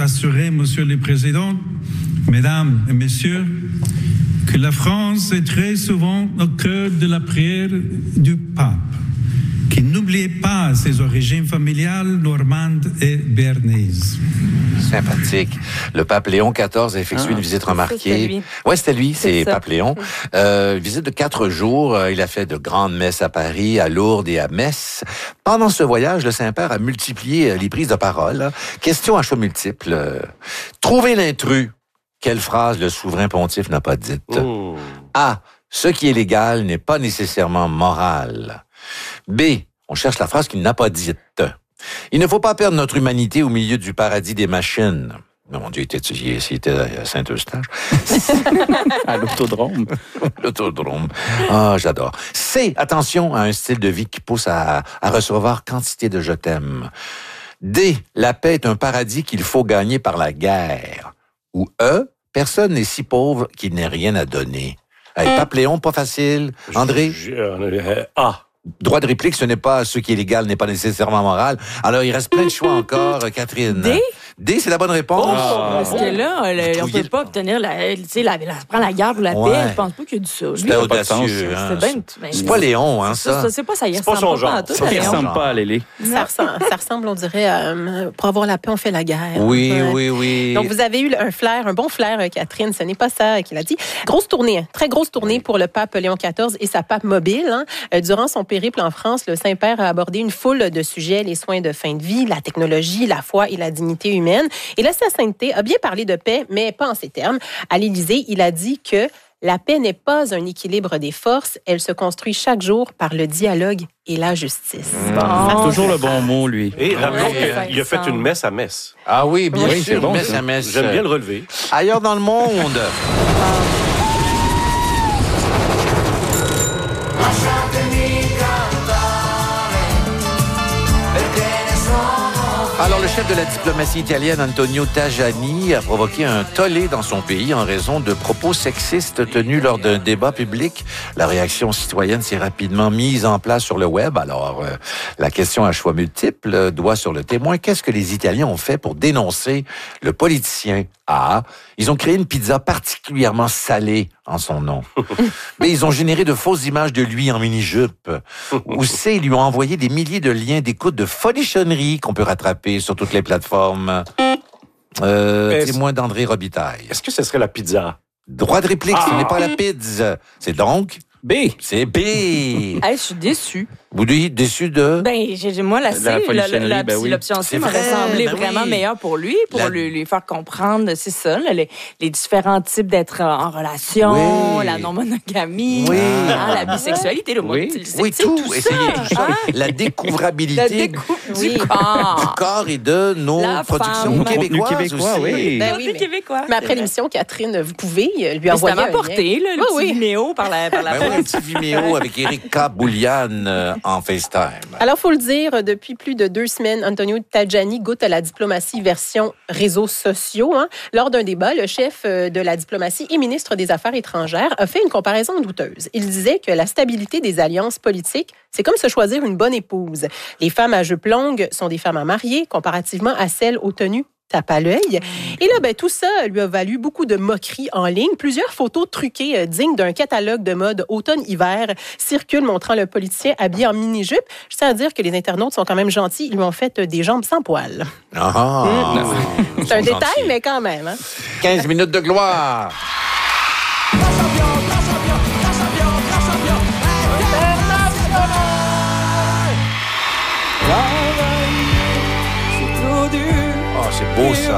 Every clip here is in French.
assurer, Monsieur le Président, Mesdames et Messieurs, que la France est très souvent au cœur de la prière du pape, qui n'oubliait pas ses origines familiales normandes et béarnaises. Sympathique. Le pape Léon XIV a effectué une visite remarquée. C'était lui, c'est Pape Léon. Visite de 4 jours. Il a fait de grandes messes à Paris, à Lourdes et à Metz. Pendant ce voyage, le Saint-Père a multiplié les prises de parole. Question à choix multiples. Trouvez l'intrus. Quelle phrase le souverain pontife n'a pas dite? A. Ce qui est légal n'est pas nécessairement moral. B. On cherche la phrase qu'il n'a pas dite. Il ne faut pas perdre notre humanité au milieu du paradis des machines. Mon Dieu, c'était à Saint-Eustache. À l'autodrome. L'autodrome. Ah, j'adore. C. Attention à un style de vie qui pousse à recevoir quantité de je t'aime. D. La paix est un paradis qu'il faut gagner par la guerre. Ou E. Personne n'est si pauvre qu'il n'ait rien à donner. Hey, Pape Léon, pas facile. André? A. Droit de réplique, ce n'est pas ce qui est légal, n'est pas nécessairement moral. Alors, il reste plein de choix encore, Catherine. D? D, c'est la bonne réponse. Parce que là, on peut pas obtenir prendre la guerre pour la paix. Je pense pas qu'il y a du ça. C'était audacieux. C'est pas Léon, hein, ça. C'est pas ça. Il pas son genre. Ça ne ressemble pas à Lélé. Ça ressemble, on dirait, pour avoir la paix, on fait la guerre. Oui. Donc, vous avez eu un bon flair, Catherine. Ce n'est pas ça qu'il a dit. Grosse tournée, très grosse tournée pour le pape Léon XIV et sa pape mobile. Durant son périple en France, le Saint-Père a abordé une foule de sujets, les soins de fin de vie, la technologie, la foi et la dignité humaine. Et là, sa sainteté a bien parlé de paix, mais pas en ces termes. À l'Élysée, il a dit que la paix n'est pas un équilibre des forces, elle se construit chaque jour par le dialogue et la justice. Toujours le bon mot, lui. Et rappelons qu'il a fait une messe à Metz. Ah oui, bien sûr, c'est bon, messe à Metz. J'aime bien le relever. Ailleurs dans le monde. Alors, le chef de la diplomatie italienne, Antonio Tajani, a provoqué un tollé dans son pays en raison de propos sexistes tenus lors d'un débat public. La réaction citoyenne s'est rapidement mise en place sur le web. Alors, la question à choix multiples doit sur le témoin. Qu'est-ce que les Italiens ont fait pour dénoncer le politicien? A. Ils ont créé une pizza particulièrement salée en son nom. Mais ils ont généré de fausses images de lui en mini-jupe. Ou C. Ils lui ont envoyé des milliers de liens d'écoute de folichonnerie qu'on peut rattraper sur toutes les plateformes. Témoin d'André Robitaille. Est-ce que ce serait la pizza? Droit de réplique, ce n'est pas la pizza. C'est donc... B. C'est B. Je suis déçue. Vous dites déçu de... Moi, oui. l'option C m'aurait semblé vraiment meilleure pour lui, lui faire comprendre, c'est ça, les différents types d'être en relation, la non-monogamie, la bisexualité, tout. Essayez tout ça. La découvrabilité du corps et de nos productions québécoises aussi. Oui. Québécois. Mais après l'émission, Catherine, vous pouvez lui envoyer un porté, le petit Vimeo par la un petit Vimeo avec Erika Bouliane en FaceTime. Alors, il faut le dire, depuis plus de 2 semaines, Antonio Tajani goûte à la diplomatie version réseaux sociaux. Lors d'un débat, le chef de la diplomatie et ministre des Affaires étrangères a fait une comparaison douteuse. Il disait que la stabilité des alliances politiques, c'est comme se choisir une bonne épouse. Les femmes à jupe longue sont des femmes à marier, comparativement à celles aux tenues tape à l'œil. Et là, tout ça lui a valu beaucoup de moqueries en ligne. Plusieurs photos truquées dignes d'un catalogue de mode automne-hiver circulent montrant le politicien habillé en mini-jupe. Je tiens à dire que les internautes sont quand même gentils. Ils lui ont fait des jambes sans poils. C'est un détail, mais quand même. 15 minutes de gloire. C'est beau, ça.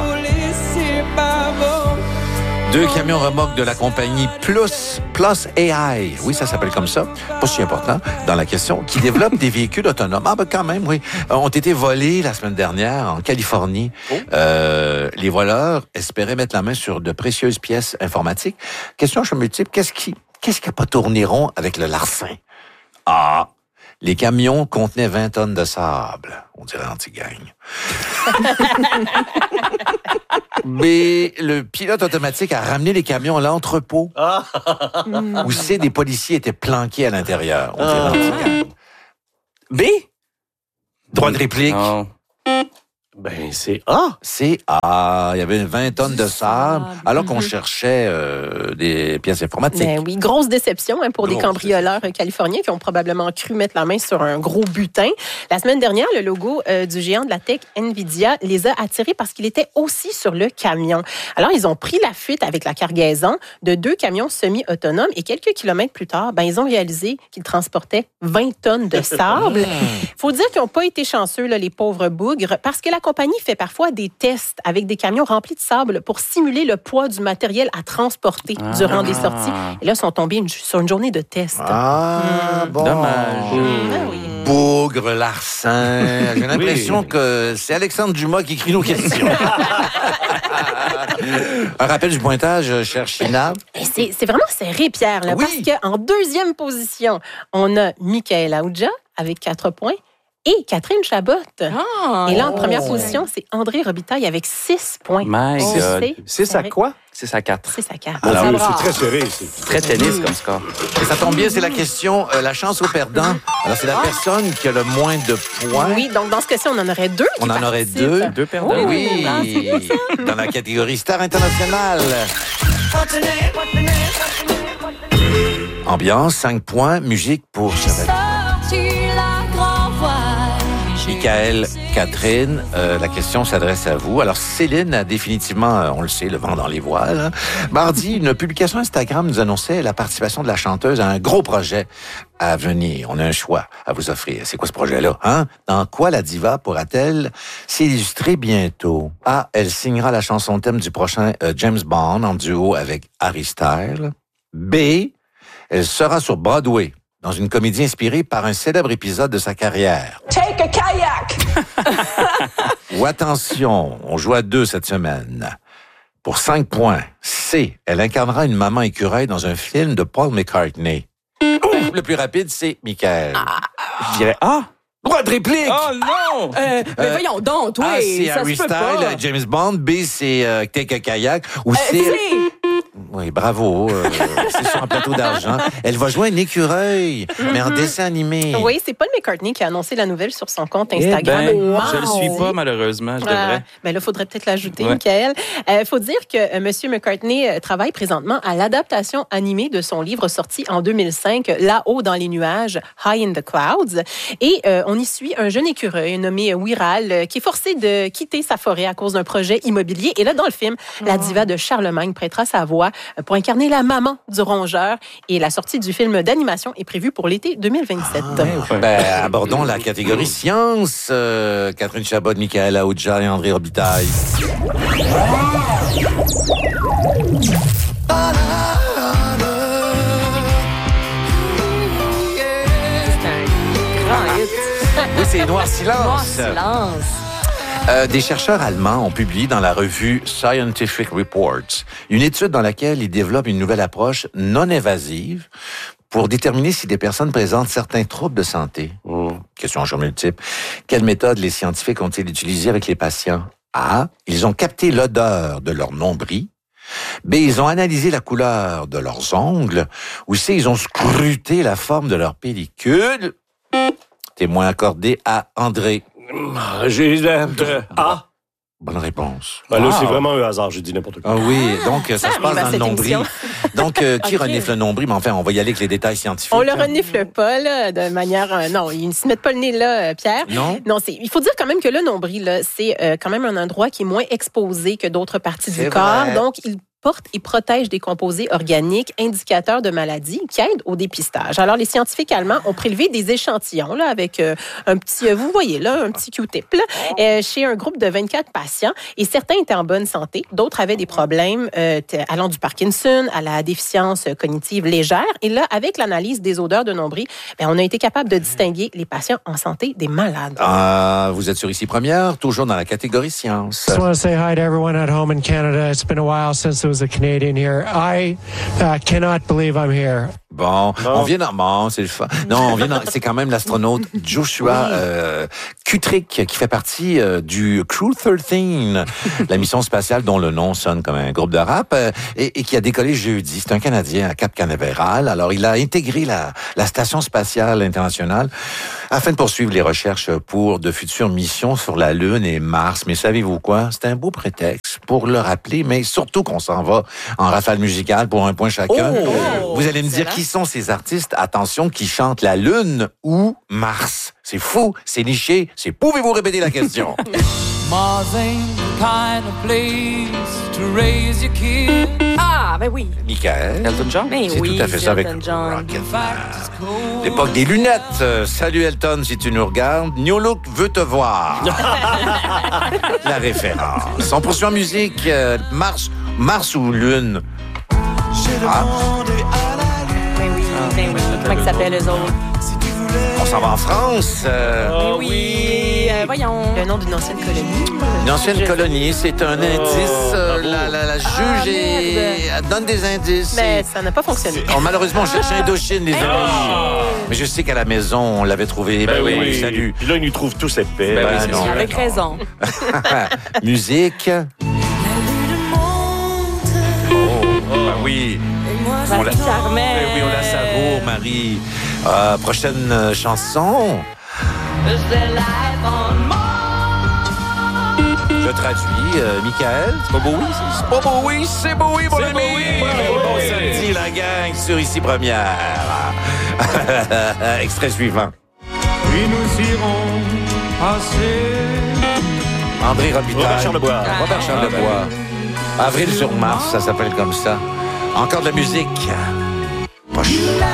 2 camions remorques de la compagnie Plus AI, oui, ça s'appelle comme ça, pas si important dans la question, qui développe des véhicules autonomes. Quand même, oui. Ont été volés la semaine dernière en Californie. Les voleurs espéraient mettre la main sur de précieuses pièces informatiques. Question à choix multiple, qu'est-ce qui n'a pas tourné rond avec le larcin? Les camions contenaient 20 tonnes de sable. On dirait anti-gang. Mais le pilote automatique a ramené les camions à l'entrepôt où des policiers étaient planqués à l'intérieur. On dirait anti-gang. B? Droit de réplique. Ben, c'est A. C'est A. Il y avait 20 tonnes de sable, alors qu'on cherchait des pièces informatiques. Ben oui, grosse déception pour des cambrioleurs californiens qui ont probablement cru mettre la main sur un gros butin. La semaine dernière, le logo du géant de la tech Nvidia les a attirés parce qu'il était aussi sur le camion. Alors, ils ont pris la fuite avec la cargaison de 2 camions semi-autonomes et quelques kilomètres plus tard, ils ont réalisé qu'ils transportaient 20 tonnes de sable. Il faut dire qu'ils n'ont pas été chanceux, là, les pauvres bougres, parce que la compagnie fait parfois des tests avec des camions remplis de sable pour simuler le poids du matériel à transporter durant des sorties. Et là, ils sont tombés sur une journée de test. Bon. Dommage. Oui. Bougre, larcin. J'ai l'impression que c'est Alexandre Dumas qui écrit nos questions. Un rappel du pointage, cher China. C'est vraiment serré, Pierre, là, parce qu'en deuxième position, on a Michael Aoudja avec 4 points. Et Catherine Chabot. Et là, en première position, c'est André Robitaille avec 6 points. My God. C'est à quoi? C'est à 4. C'est sa carte. Alors, c'est très serré ici. Très tennis comme score. Et ça tombe bien, c'est la question, la chance au perdant. Alors, c'est la personne qui a le moins de points. Oui, donc dans ce cas-ci, on en aurait 2. On en aurait 2. 2 perdants. Oui, dans la catégorie Star Internationale. Ambiance, 5 points. Musique pour Chabat. Michael, Catherine, la question s'adresse à vous. Alors, Céline a définitivement, on le sait, le vent dans les voiles. Mardi, une publication Instagram nous annonçait la participation de la chanteuse à un gros projet à venir. On a un choix à vous offrir. C'est quoi ce projet-là? Dans quoi la diva pourra-t-elle s'illustrer bientôt? A, elle signera la chanson thème du prochain James Bond en duo avec Harry Styles. B, elle sera sur Broadway dans une comédie inspirée par un célèbre épisode de sa carrière. Take a kayak! Ou attention, on joue à 2 cette semaine. Pour 5 points. C, elle incarnera une maman écureuil dans un film de Paul McCartney. Le plus rapide, c'est Michael. Je dirais A. Droit de réplique! Oh non! Mais voyons donc, A, c'est ça Harry se peut pas. Styles, James Bond. B, c'est Take a kayak. Ou C... Oui, bravo. C'est sur un plateau d'argent. Elle va jouer un écureuil, mais en dessin animé. Oui, c'est Paul McCartney qui a annoncé la nouvelle sur son compte Instagram. Je le suis pas, malheureusement. Je devrais. Là, il faudrait peut-être l'ajouter, Michael. Il faut dire que M. McCartney travaille présentement à l'adaptation animée de son livre sorti en 2005, Là-haut dans les nuages, High in the Clouds. Et on y suit un jeune écureuil nommé Wirral qui est forcé de quitter sa forêt à cause d'un projet immobilier. Et là, dans le film, la diva de Charlemagne prêtera sa voix pour incarner la maman du rongeur. Et la sortie du film d'animation est prévue pour l'été 2027. Abordons la catégorie science. Catherine Chabot, Michael Aoudja et André Robitaille. Oui, c'est Noir Silence. Noir Silence. Des chercheurs allemands ont publié dans la revue Scientific Reports une étude dans laquelle ils développent une nouvelle approche non invasive pour déterminer si des personnes présentent certains troubles de santé. Question en multiple. Quelle méthode les scientifiques ont-ils utilisée avec les patients? A, ils ont capté l'odeur de leur nombril. B, ils ont analysé la couleur de leurs ongles. Ou C, ils ont scruté la forme de leur pellicule. Témoin accordé à André. J'ai A. Bonne réponse. Là, c'est vraiment un hasard, j'ai dit n'importe quoi. Ah oui, donc ça se passe dans le nombril. Donc, qui renifle le nombril? Mais enfin, on va y aller avec les détails scientifiques. On le renifle pas, là, de manière... non, ils ne se mettent pas le nez là, Pierre. Non? Non, il faut dire quand même que le nombril, là, c'est quand même un endroit qui est moins exposé que d'autres parties du corps. Donc, il porte et protège des composés organiques indicateurs de maladies qui aident au dépistage. Alors, les scientifiques allemands ont prélevé des échantillons là, avec un petit, vous voyez là, un petit Q-tip là, chez un groupe de 24 patients. Et certains étaient en bonne santé, d'autres avaient des problèmes allant du Parkinson à la déficience cognitive légère. Et là, avec l'analyse des odeurs de nombril, on a été capable de distinguer les patients en santé des malades. Vous êtes sur Ici Première, toujours dans la catégorie science. I just want to say hi to everyone at home in Canada. It's been a while since there was a Canadian here. I cannot believe I'm here. Bon, on vient dans... Bon, c'est le fun. Non, c'est quand même l'astronaute Joshua Kutrick qui fait partie du Crew 13, la mission spatiale dont le nom sonne comme un groupe de rap, et qui a décollé jeudi. C'est un Canadien à Cap Canaveral. Alors, il a intégré la Station spatiale internationale afin de poursuivre les recherches pour de futures missions sur la Lune et Mars. Mais savez-vous quoi? C'est un beau prétexte pour le rappeler, mais surtout qu'on s'en va en rafale musicale pour un point chacun. Vous allez me dire qui sont ces artistes, attention, qui chantent la Lune ou Mars? C'est fou, c'est niché, pouvez-vous répéter la question? Mars ain't the kind of place to raise your kid. Ah, ben oui. Michael. Elton John? Ben C'est oui, tout à fait ça avec Elton John. Rocketman. L'époque des lunettes. Salut Elton, si tu nous regardes. New Look veut te voir. La référence. On poursuit en musique. Mars ou Lune? Ah. Ben oui, ben oui. Comment ils s'appellent, eux autres? On s'en va en France. Ben oui, voyons. Le nom d'une ancienne colonie. Une ancienne colonie, c'est un indice. La juge donne des indices. Mais ça n'a pas fonctionné. Malheureusement, on cherchait Indochine, les amis. Mais je sais qu'à la maison, on l'avait trouvé. Ben oui, salut. Puis là, ils nous trouvent tous épais. Ben non. Avec raison. Musique. Oui. On la charmait. Oui, on la savoure, Marie. Prochaine chanson. Je traduis, Michael. C'est pas Bowie? C'est pas Bowie, c'est Bowie, mon ami. Bon samedi, la gang, sur Ici Première. Extrait suivant. Puis nous irons passer. André Robitaille. Robert Charlebois. Robert Charlebois. Avril sur Mars, ça s'appelle comme ça. Encore de la musique. Poche.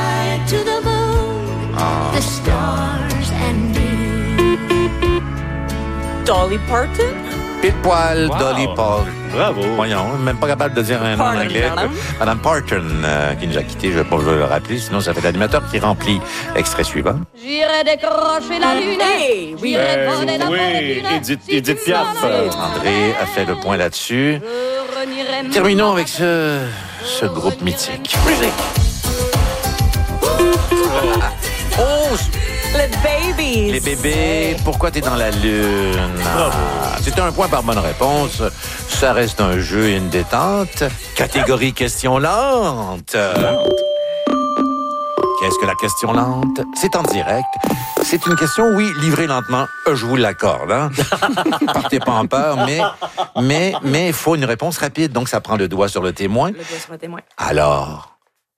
Dolly Parton? Pile poil, Wow. Dolly Parton. Bravo. Voyons, même pas capable de dire un nom en Parton, anglais. madame. Madame Parton, qui nous a quittés, je ne vais pas le rappeler, sinon ça fait l'animateur qui remplit. Extrait suivant. J'irai décrocher la lune. Hey, oui. J'irai voler la Oui, fortune. Edith Piaf. André a fait le point là-dessus. Je renierai Terminons avec ce groupe mythique. Musique. Oh, Les Babies. les bébés, pourquoi t'es dans la lune? C'est un point par bonne réponse. Ça reste un jeu et une détente. Catégorie question lente. Qu'est-ce que la question lente? C'est en direct. C'est une question, oui, livrée lentement. Je vous l'accorde, hein? Partez pas en peur, mais il faut une réponse rapide. Donc, ça prend le doigt sur le témoin. Le doigt sur le témoin. Alors,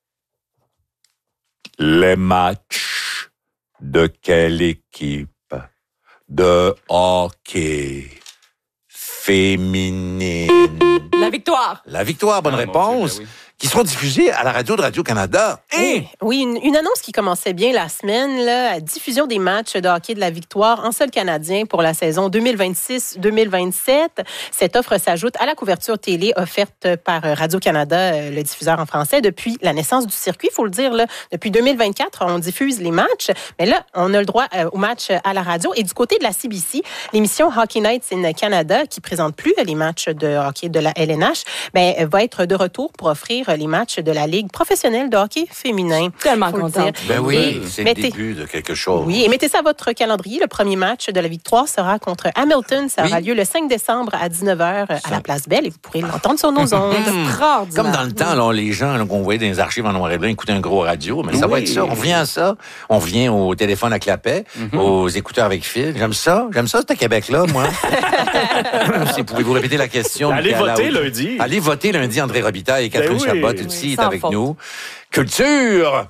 les matchs de quelle équipe de hockey féminine? La victoire. La victoire, bonne Ah, mon réponse. Dieu, ben oui. Qui seront diffusés à la radio de Radio-Canada. Oui, une annonce qui commençait bien la semaine, la diffusion des matchs de hockey de la victoire en sol canadien pour la saison 2026-2027. Cette offre s'ajoute à la couverture télé offerte par Radio-Canada, le diffuseur en français, depuis la naissance du circuit. Il faut le dire, là, depuis 2024, on diffuse les matchs. Mais là, on a le droit aux matchs à la radio. Et du côté de la CBC, l'émission Hockey Nights in Canada, qui présente plus les matchs de hockey de la LNH, va être de retour pour offrir les matchs de la Ligue professionnelle de hockey féminin. Tellement Faut le contente. dire. Ben oui, Et c'est le mettez- début de quelque chose. Oui, et mettez ça à votre calendrier. Le premier match de la victoire sera contre Hamilton. Ça aura Oui. lieu le 5 décembre à 19h à la Place Belle et vous pourrez l'entendre sur nos ondes. Extraordinaire. Comme dans le temps, là, les gens là, qu'on voyait dans les archives en noir et blanc écoutaient un gros radio, mais ça va être ça. On revient à ça. On revient au téléphone à clapet, aux écouteurs avec fil. J'aime ça, ce Québec-là, moi. Pouvez-vous répéter la question? Allez Michael voter Aoud? lundi. Allez voter lundi, André Robitaille et Catherine oui. Chabot, Oui, ici, est sans avec faute. nous. Culture!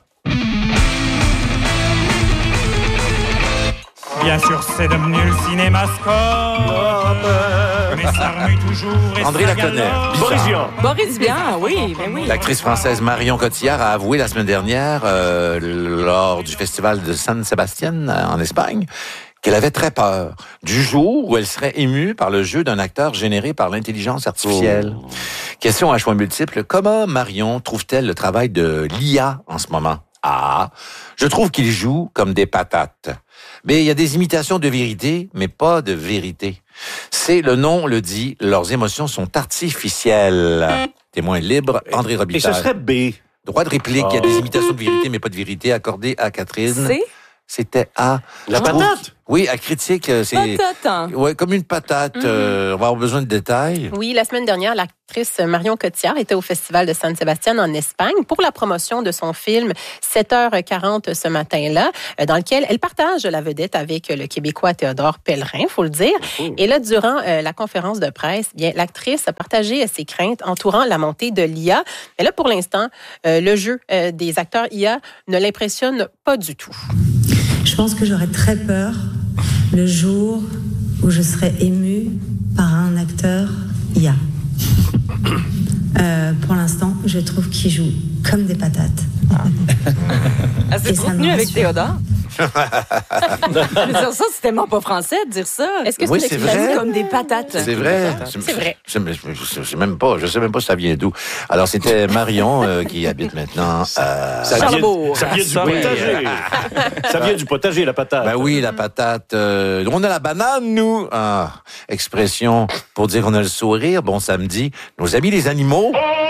Bien sûr, c'est devenu le cinémascope. Mais ça remue toujours. Et André ça la connaît. galope. Boris Vian. Boris Vian, oui, ben oui. L'actrice française Marion Cotillard a avoué la semaine dernière, lors du festival de San Sebastián en Espagne, qu'elle avait très peur du jour où elle serait émue par le jeu d'un acteur généré par l'intelligence artificielle. Question à choix multiples. Comment Marion trouve-t-elle le travail de l'IA en ce moment? Ah, je trouve qu'il joue comme des patates. Mais il y a des imitations de vérité, mais pas de vérité. C'est, le nom le dit, leurs émotions sont artificielles. Témoin libre, André Et Robitaille. ce serait B. Droit de réplique. Il y a des imitations de vérité, mais pas de vérité accordées à Catherine. C'était à... La patate? Oui, à critique. C'est... Patate. Oui, comme une patate. On va avoir besoin de détails. Oui, la semaine dernière, l'actrice Marion Cotillard était au Festival de San Sebastián en Espagne pour la promotion de son film 7h40 ce matin-là, dans lequel elle partage la vedette avec le Québécois Théodore Pellerin, faut le dire. Et là, durant la conférence de presse, bien, l'actrice a partagé ses craintes entourant la montée de l'IA. Mais là, pour l'instant, le jeu des acteurs IA ne l'impressionne pas du tout. Je pense que j'aurais très peur le jour où je serai émue par un acteur IA. Pour l'instant, je trouve qu'il joue comme des patates. Elle s'est soutenue avec Théodore. Je veux dire, ça, c'est tellement pas français de dire ça. Est-ce que c'est vrai? Comme des patates. C'est vrai. C'est vrai. Je sais même pas ça vient d'où. Alors, c'était Marion qui habite maintenant à Charlebourg. Ça vient du potager. Ça vient du potager, la patate. Ben oui, la patate. On a la banane, nous. Ah, expression pour dire qu'on a le sourire. Bon samedi. Nos amis les animaux.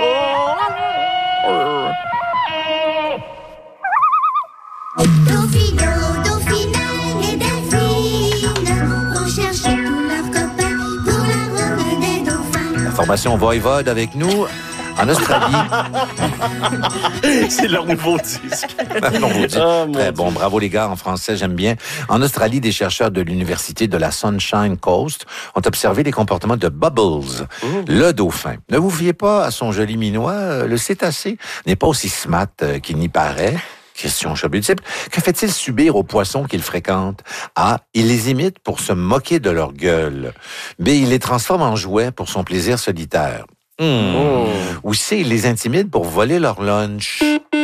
Formation Voivode avec nous en Australie. C'est leur nouveau disque. Très bon, bravo les gars, en français, j'aime bien. En Australie, des chercheurs de l'Université de la Sunshine Coast ont observé les comportements de Bubbles, le dauphin. Ne vous fiez pas à son joli minois, le cétacé n'est pas aussi smart qu'il n'y paraît. Question multiple. Que fait-il subir aux poissons qu'il fréquente? A. Il les imite pour se moquer de leur gueule. B. Il les transforme en jouets pour son plaisir solitaire. Ou C. Il les intimide pour voler leur lunch.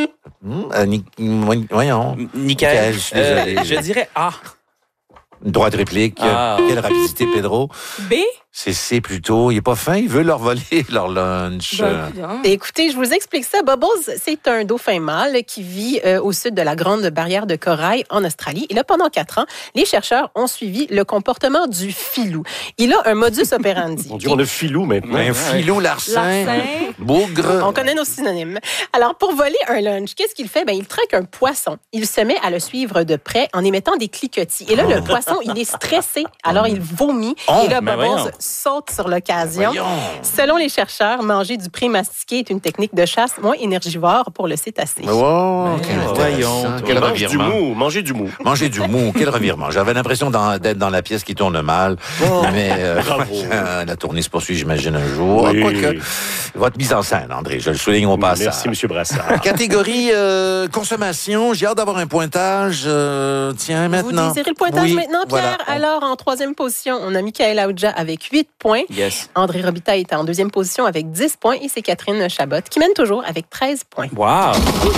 Voyons. Nickel. Je suis désolé. Je dirais A. Droit de réplique. Quelle rapidité, Pedro? B? C'est C plutôt. Il est pas fin, il veut leur voler leur lunch. Écoutez, je vous explique ça. Bubbles, c'est un dauphin mâle qui vit au sud de la Grande Barrière de Corail en Australie. Et là, pendant 4 ans, les chercheurs ont suivi le comportement du filou. Il a un modus operandi. Mon Dieu, on a filou maintenant. Un filou, larcin, bougre. On connaît nos synonymes. Alors, pour voler un lunch, qu'est-ce qu'il fait? Ben, il traque un poisson. Il se met à le suivre de près en émettant des cliquetis. Et là, le poisson, il est stressé. Alors, il vomit. Et là, Bubbles saute sur l'occasion. Selon les chercheurs, manger du pré mastiqué est une technique de chasse moins énergivore pour le cétacé. Voyons. Quel revirement. Manger du mou. Manger du mou. Quel revirement. J'avais l'impression d'être dans la pièce qui tourne mal. Mais la tournée se poursuit, j'imagine, un jour. Oui. Quoique, votre mise en scène, André, je le souligne au passage. Merci, M. Brassard. Catégorie consommation. J'ai hâte d'avoir un pointage. Tiens, maintenant. Vous désirez le pointage maintenant, Pierre? Voilà. Alors, en 3e position, on a Michaël Aoudja avec 8 points. Yes. André Robitaille est en 2e position avec 10 points. Et c'est Catherine Chabot qui mène toujours avec 13 points. Wow.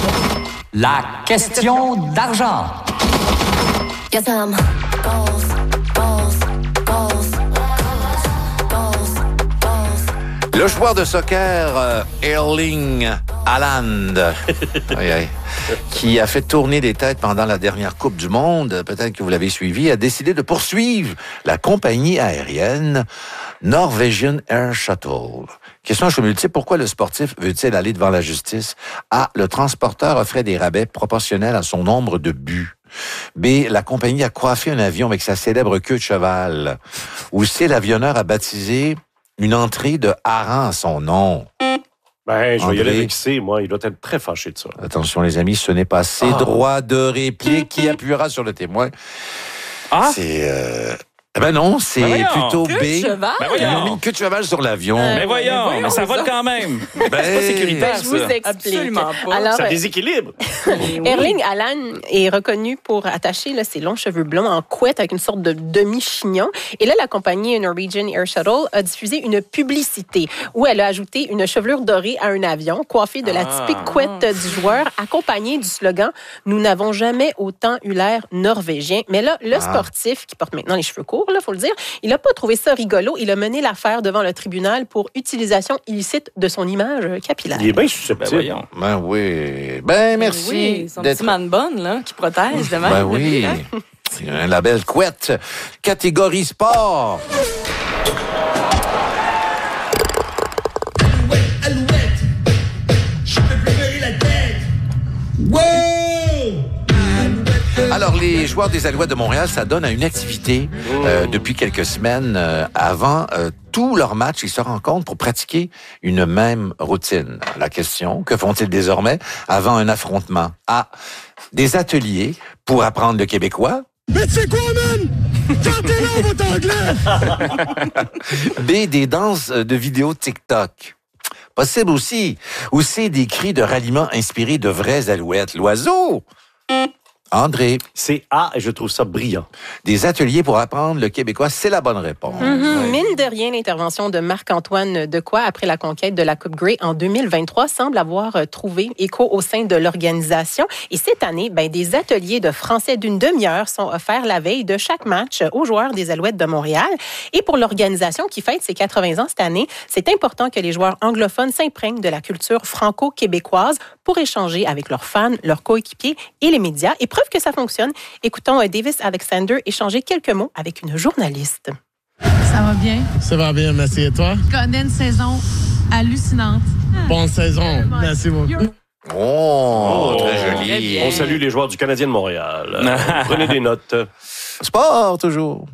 La question d'argent. Get some balls, balls, balls, balls, balls. Le joueur de soccer Erling Haaland, qui a fait tourner des têtes pendant la dernière Coupe du Monde, peut-être que vous l'avez suivi, a décidé de poursuivre la compagnie aérienne Norwegian Air Shuttle. Question multiple, pourquoi le sportif veut-il aller devant la justice? A. Le transporteur offrait des rabais proportionnels à son nombre de buts. B. La compagnie a coiffé un avion avec sa célèbre queue de cheval. Ou C. L'avionneur a baptisé une entrée de hareng à son nom. Ben, je vais y André. aller avec C, moi. Il doit être très fâché de ça. Attention, les amis, ce n'est pas C. Droit de réplique. Qui appuiera sur le témoin? C'est... Ben non, c'est plutôt B. Queue de cheval? Ils ont mis une queue de cheval sur l'avion. Mais voyons, mais ça vole quand même. C'est pas sécuritaire, Je vous ça. explique. Absolument pas. Alors, Ça déséquilibre. Erling Haaland est reconnu pour attacher ses longs cheveux blonds en couette avec une sorte de demi-chignon. Et là, la compagnie Norwegian Air Shuttle a diffusé une publicité où elle a ajouté une chevelure dorée à un avion, coiffée de la typique couette du joueur, accompagnée du slogan « Nous n'avons jamais autant eu l'air norvégien ». Mais là, le sportif, qui porte maintenant les cheveux courts, il faut le dire, il n'a pas trouvé ça rigolo. Il a mené l'affaire devant le tribunal pour utilisation illicite de son image capillaire. Il est bien susceptible. Ben oui. Ben merci. Oui, son petit man bonne, là, qui protège de même. Ben oui. C'est un label couette. Catégorie sport. Alouette, je peux plus lever la tête. les joueurs des Alouettes de Montréal s'adonnent à une activité depuis quelques semaines avant tous leurs matchs. Ils se rencontrent pour pratiquer une même routine. La question, que font-ils désormais avant un affrontement? A. Des ateliers pour apprendre le québécois. Mais tu sais quoi, man? Tentez-le, votre anglais! B. Des danses de vidéos TikTok. Possible aussi. Ou C. Des cris de ralliement inspirés de vraies alouettes. L'oiseau. André. C'est A et je trouve ça brillant. Des ateliers pour apprendre le québécois, c'est la bonne réponse. Mine de rien, l'intervention de Marc-Antoine Dequoy après la conquête de la Coupe Grey en 2023 semble avoir trouvé écho au sein de l'organisation. Et cette année, des ateliers de français d'une demi-heure sont offerts la veille de chaque match aux joueurs des Alouettes de Montréal. Et pour l'organisation qui fête ses 80 ans cette année, c'est important que les joueurs anglophones s'imprègnent de la culture franco-québécoise pour échanger avec leurs fans, leurs coéquipiers et les médias. Et preuve que ça fonctionne, écoutons Davis Alexander échanger quelques mots avec une journaliste. Ça va bien? Ça va bien, merci. Et toi? Je connais une saison hallucinante. Bonne saison. Merci beaucoup. Oh, très joli. On salue les joueurs du Canadien de Montréal. Prenez des notes. Sport, toujours.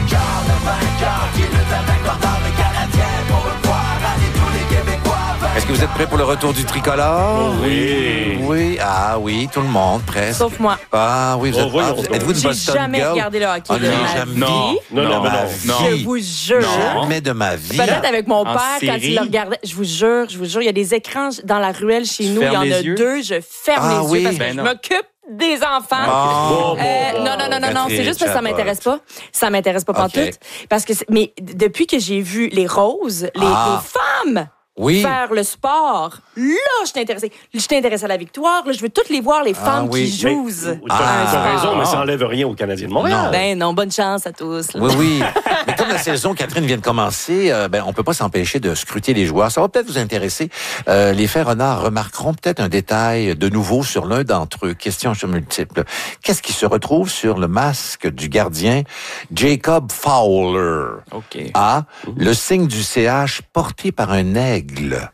Est-ce que vous êtes prêts pour le retour du tricolore? Oui. Oui, ah oui, tout le monde, presque. Sauf moi. Ah oui, vous êtes pas. Êtes-vous une J'ai Boston jamais girl? regardé le hockey de ma vie. Non. Je vous jure. Jamais de ma vie. Peut-être avec mon père, quand série? il le regardait. Je vous jure, il y a des écrans dans la ruelle chez nous. Il y en fermes a les yeux? 2. Je ferme Ah les oui? yeux parce que Ben je non. m'occupe des enfants. Non, c'est juste parce que ça m'intéresse pas. Ça m'intéresse pas Ok. pantoute. Parce que mais depuis que j'ai vu les roses, les femmes Oui. faire le sport, là, je suis intéressée. Je suis intéressée à la victoire. Là, je veux toutes les voir, les femmes oui. qui jouent. T'as raison, mais ça n'enlève rien au Canadien de Montréal. Ben non, bonne chance à tous. Là. Oui. Mais comme la saison, Catherine, vient de commencer, on peut pas s'empêcher de scruter les joueurs. Ça va peut-être vous intéresser. Les faits renards remarqueront peut-être un détail de nouveau sur l'un d'entre eux. Question multiple. Qu'est-ce qui se retrouve sur le masque du gardien Jacob Fowler? OK. A. Le signe du CH porté par un aigle.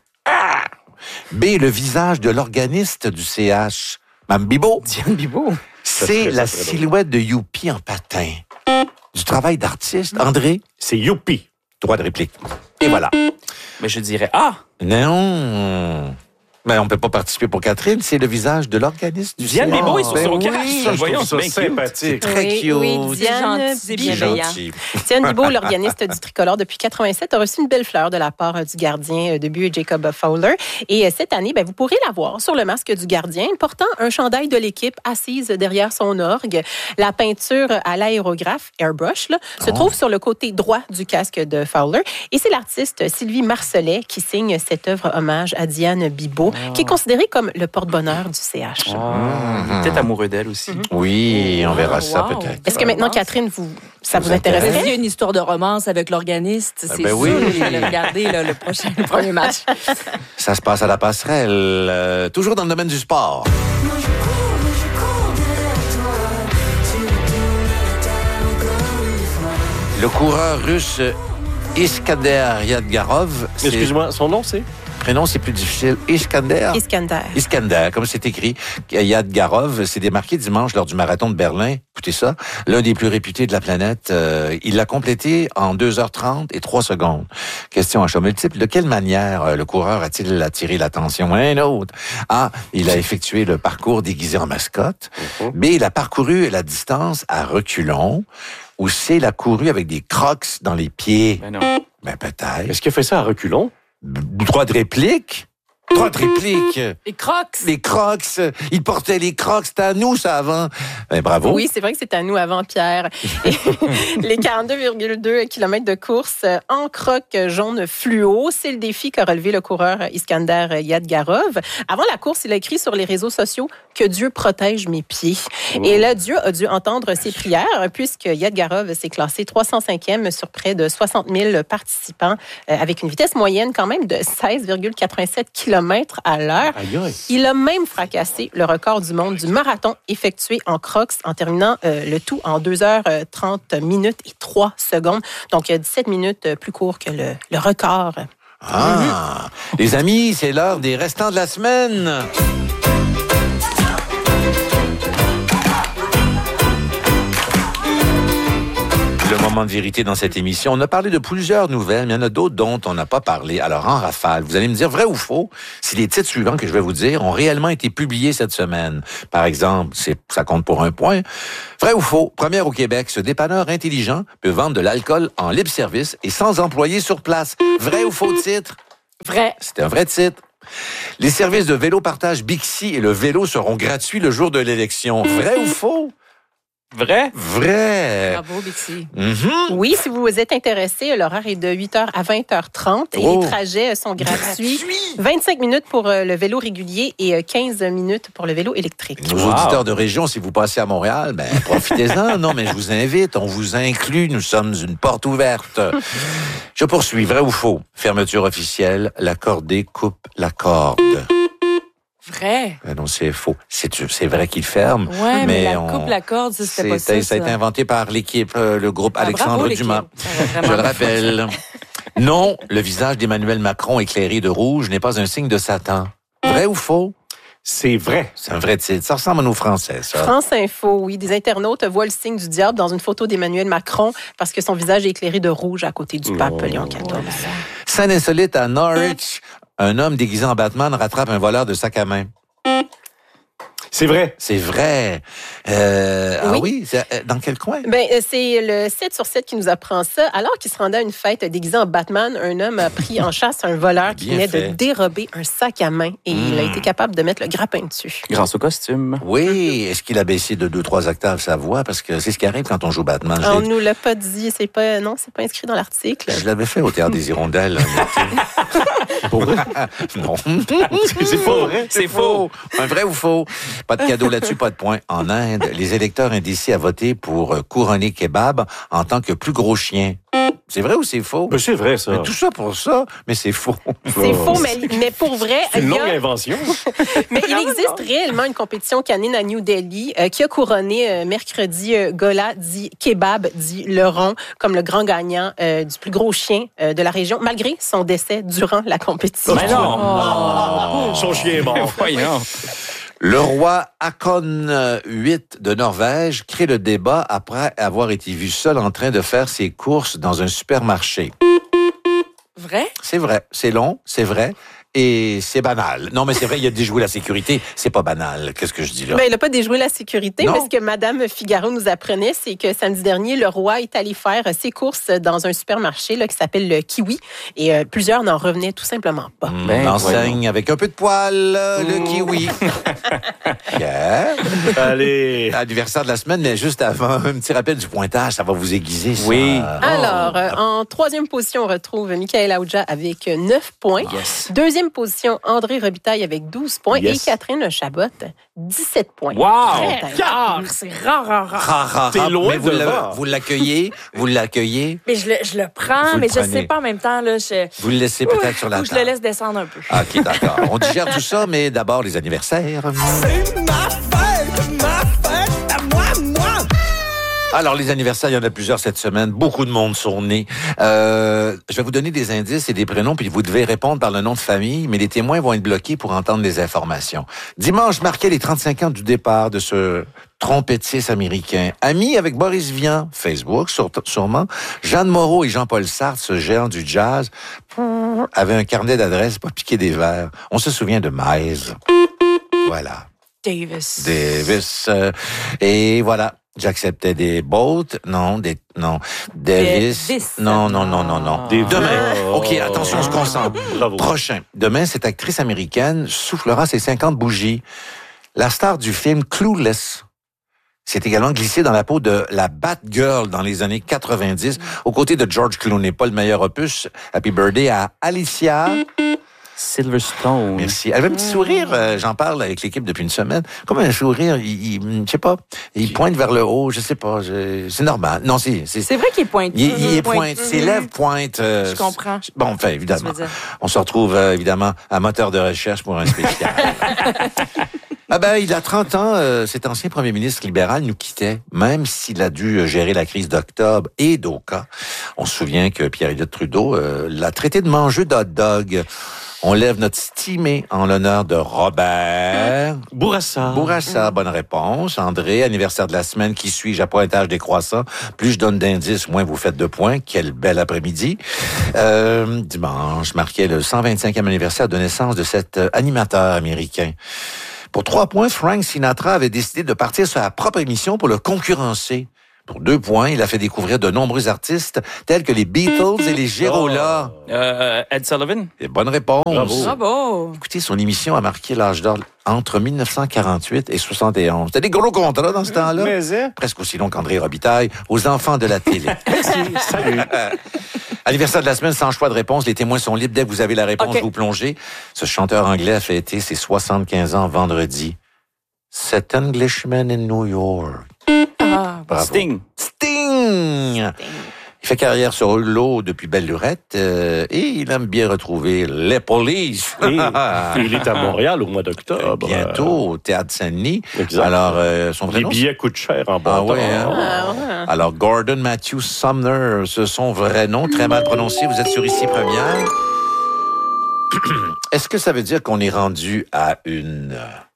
B. Le visage de l'organiste du CH. Mme Bibeau. Diane Bibeau. C. La silhouette de Youpi en patin. Du travail d'artiste. André? C'est Youpi. Droit de réplique. Et voilà. Mais je dirais A. Non. Mais on peut pas participer pour Catherine. C'est le visage de l'organiste du Diane CH. Bibeau est sur son oui, cash. ça, Voyons, je trouve c'est ça bien sympathique. cute. Très cute. Oui, Diane C'est Bibeau. bienveillant. Gentil. Diane Bibeau, l'organiste du tricolore depuis 87, a reçu une belle fleur de la part du gardien de but Jacob Fowler. Et cette année, vous pourrez la voir sur le masque du gardien, portant un chandail de l'équipe assise derrière son orgue. La peinture à l'aérographe, airbrush, se trouve sur le côté droit du casque de Fowler. Et c'est l'artiste Sylvie Marcelet qui signe cette œuvre hommage à Diane Bibeau, qui est considérée comme le porte-bonheur du CH. Peut-être amoureux d'elle aussi. Oui, on verra ça Wow. peut-être. Est-ce que maintenant, Catherine, ça vous S'il intéresserait? y a une histoire de romance avec l'organiste, c'est ben sûr oui. que je vais aller regarder le premier match. Ça se passe à la passerelle. Toujours dans le domaine du sport. Le coureur russe Iskander Yadgarov. Excuse-moi, son nom, c'est? Prénom, c'est plus difficile. Iskander. Iskander, comme c'est écrit. Yadgarov s'est démarqué dimanche lors du marathon de Berlin. Écoutez ça. L'un des plus réputés de la planète. Il l'a complété en 2h30 et 3 secondes. Question à choix multiple. De quelle manière le coureur a-t-il attiré l'attention? Un autre. A. Il a effectué le parcours déguisé en mascotte. B. Il a parcouru la distance à reculons. Ou C. Il a couru avec des crocs dans les pieds. Ben non. Ben peut-être. Est-ce qu'il a fait ça à reculons? Droit de réplique? Droit de réplique. Les crocs. Les crocs. Il portait les crocs. C'était à nous, ça, avant. Ben, bravo. Oui, c'est vrai que c'est à nous avant, Pierre. Et les 42,2 km de course en crocs jaune fluo, c'est le défi qu'a relevé le coureur Iskander Yadgarov. Avant la course, il a écrit sur les réseaux sociaux que Dieu protège mes pieds. Et là, Dieu a dû entendre ses prières puisque Yadgarov s'est classé 305e sur près de 60 000 participants avec une vitesse moyenne quand même de 16,87 km à l'heure. Il a même fracassé le record du monde du marathon effectué en crocs en terminant le tout en 2h30 minutes et 3 secondes. Donc, 17 minutes plus court que le record. Ah! Les amis, c'est l'heure des restants de la semaine. moment de vérité dans cette émission. On a parlé de plusieurs nouvelles, mais il y en a d'autres dont on n'a pas parlé. Alors, en rafale, vous allez me dire vrai ou faux si les titres suivants que je vais vous dire ont réellement été publiés cette semaine. Par exemple, ça compte pour un point. Vrai ou faux, première au Québec, ce dépanneur intelligent peut vendre de l'alcool en libre service et sans employés sur place. Vrai ou faux titre? Vrai. C'est un vrai titre. Les services de vélo partage Bixi et le vélo seront gratuits le jour de l'élection. Vrai ou faux? Vrai? Vrai. Bravo, Bixi. Oui, si vous êtes intéressé, l'horaire est de 8h à 20h30 et les trajets sont gratuits. 25 minutes pour le vélo régulier et 15 minutes pour le vélo électrique. Nos auditeurs de région, si vous passez à Montréal, profitez-en. Non, mais je vous invite, on vous inclut. Nous sommes une porte ouverte. Je poursuis. Vrai ou faux? Fermeture officielle. La cordée coupe la corde. Vrai. Non, c'est faux. C'est vrai qu'il ferme. Ouais, mais coupe la corde, c'était pas ça. Ça a été inventé par l'équipe, le groupe Alexandre bravo, Dumas. Je le rappelle. Non, le visage d'Emmanuel Macron éclairé de rouge n'est pas un signe de Satan. Vrai ou faux? C'est vrai. C'est un vrai titre. Ça ressemble à nos Français, ça. France Info, oui. Des internautes voient le signe du diable dans une photo d'Emmanuel Macron parce que son visage est éclairé de rouge à côté du pape Léon XIV. Scène insolite à Norwich. Un homme déguisé en Batman rattrape un voleur de sac à main. C'est vrai. C'est vrai. Oui. Ah oui? Dans quel coin? C'est le 7/7 qui nous apprend ça. Alors qu'il se rendait à une fête déguisé en Batman, un homme a pris en chasse un voleur qui venait de dérober un sac à main et il a été capable de mettre le grappin dessus. Grâce au costume. Oui. Est-ce qu'il a baissé de 2-3 octaves sa voix? Parce que c'est ce qui arrive quand on joue Batman. On nous l'a pas dit. C'est pas inscrit dans l'article. Je l'avais fait au Théâtre des Hirondelles. Pour vrai? Non. C'est pas vrai. C'est faux. Un vrai ou faux? Pas de cadeau là-dessus, pas de point. En Inde, les électeurs indécis à voter pour couronner Kebab en tant que plus gros chien. C'est vrai ou c'est faux? C'est vrai, ça. Mais tout ça pour ça, mais c'est faux. C'est faux, mais pour vrai... C'est une longue invention. Mais il existe réellement une compétition canine à New Delhi qui a couronné mercredi Gola, dit Kebab, dit le rond, comme le grand gagnant du plus gros chien de la région, malgré son décès durant la compétition. Mais non! Son chien est mort. Voyons. Le roi Haakon VIII de Norvège crée le débat après avoir été vu seul en train de faire ses courses dans un supermarché. Vrai? C'est vrai. C'est long, c'est vrai. Et c'est banal. Non, mais c'est vrai, il a déjoué la sécurité. C'est pas banal. Qu'est-ce que je dis là? Il n'a pas déjoué la sécurité, Non. mais ce que Madame Figaro nous apprenait, c'est que samedi dernier, le roi est allé faire ses courses dans un supermarché là, qui s'appelle le Kiwi. Et plusieurs n'en revenaient tout simplement pas. Enseigne avec un peu de poil, le Kiwi. Pierre. Allez. Anniversaire de la semaine, mais juste avant, un petit rappel du pointage. Ça va vous aiguiser, ça. Oui. Alors, en troisième position, on retrouve Michael Aouja avec 9 points. Yes. Deuxième position, André Robitaille avec 12 points. Yes. Et Catherine Chabot, 17 points. Wow! Très rare. C'est rare. T'es loin Mais devant. vous l'accueillez, Mais je le prends, Vous le mais je prenez. sais pas en même temps. Là, vous le laissez peut-être sur la Ou je le table. laisse descendre un peu. OK, d'accord. On digère tout ça, mais d'abord les anniversaires. C'est ma fête à moi. Alors, les anniversaires, il y en a plusieurs cette semaine. Beaucoup de monde sont nés. Je vais vous donner des indices et des prénoms, puis vous devez répondre par le nom de famille, mais les témoins vont être bloqués pour entendre les informations. Dimanche marquait les 35 ans du départ de ce trompettiste américain. Ami avec Boris Vian, Facebook, sûrement. Jeanne Moreau et Jean-Paul Sartre, ce géant du jazz, avaient un carnet d'adresses pour piquer des verres. On se souvient de Miles. Voilà. Davis. Et voilà. J'acceptais des Boats. Non. Davis. Non. Demain. OK, attention, on se concentre. Bravo. Prochain. Demain, cette actrice américaine soufflera ses 50 bougies. La star du film Clueless s'est également glissée dans la peau de la Batgirl dans les années 90, aux côtés de George Clooney. Pas le meilleur opus. Happy birthday à Alicia Silverstone. Merci. Elle avait un petit sourire, j'en parle avec l'équipe depuis une semaine. Comme un sourire, je sais pas, il pointe vers le haut, je sais pas, c'est normal. Non, c'est vrai qu'il est pointu. Il est pointe, ses lèvres pointent. Je comprends. Bon, enfin, évidemment. On se retrouve, évidemment, à Moteur de recherche pour un spécial. Il a 30 ans, cet ancien premier ministre libéral nous quittait, même s'il a dû gérer la crise d'octobre et d'Oka. On se souvient que Pierre-Éliott Trudeau l'a traité de mangeux d'hot dog. On lève notre stimé en l'honneur de Robert. Bourassa. Bourassa, bonne réponse. André, anniversaire de la semaine, qui suis-je à pointage décroissant? Plus je donne d'indices, moins vous faites de points. Quel bel après-midi. Dimanche marquait le 125e anniversaire de naissance de cet animateur américain. Pour 3 points, Frank Sinatra avait décidé de partir sur sa propre émission pour le concurrencer. Pour 2 points, il a fait découvrir de nombreux artistes tels que les Beatles et les Gérola. Ed Sullivan. Et bonne réponse. Bravo. Écoutez, son émission a marqué l'âge d'or entre 1948 et 71. C'était des gros contrats dans ce temps-là. Presque aussi long qu'André Robitaille, aux enfants de la télé. Merci, salut. Anniversaire de la semaine, sans choix de réponse. Les témoins sont libres. Dès que vous avez la réponse, vous plongez. Ce chanteur anglais a fêté ses 75 ans vendredi. Cet Englishman in New York. Bravo. Sting. Il fait carrière sur l'eau depuis belle lurette et il aime bien retrouver les Police. Il est à Montréal au mois d'octobre. Bientôt, au Théâtre Saint-Denis. Exact. Alors, son vrai les nom, billets coûtent cher en bon temps. ouais. Alors, Gordon Matthew Sumner, c'est son vrai nom, très mal prononcé. Vous êtes sur Ici Première. Est-ce que ça veut dire qu'on est rendu à une...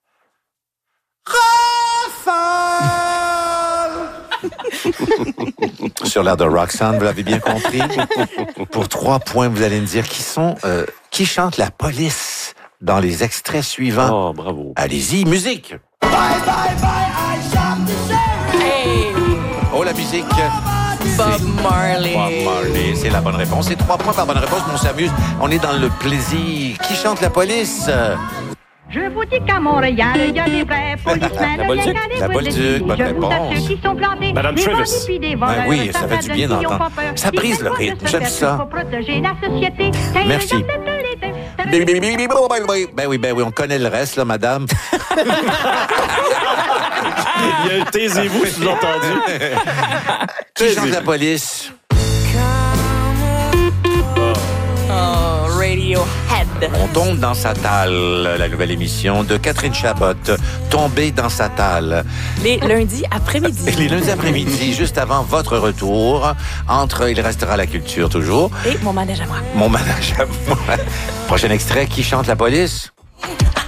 Sur l'air de Roxanne, vous l'avez bien compris. Pour 3 points, vous allez me dire qui chante la police dans les extraits suivants. Oh, bravo. Allez-y, musique. Bye, bye, bye, I shot the sheriff. Hey! Oh, la musique. Bob Marley. Bob Marley, c'est la bonne réponse. C'est 3 points par bonne réponse, mais on s'amuse. On est dans le plaisir. Qui chante la police? Je vous dis qu'à Montréal, il y a des vrais policemen. La Bolduc. La Bolduc, bonne réponse. Madame Travis. Ben oui, ça fait du bien d'entendre. Ça brise le rythme, j'aime ça. Merci. Ben oui, on connaît le reste, là, madame. Il y a un taisez-vous sous-entendu. Qui chante la police? Radiohead. On tombe dans sa talle, la nouvelle émission de Catherine Chabot, Tomber dans sa talle. Les lundis après-midi. Les lundis après-midi, juste avant votre retour, entre Il restera la culture toujours. Et Mon manège à moi. Mon manège à moi. Prochain extrait, qui chante la police?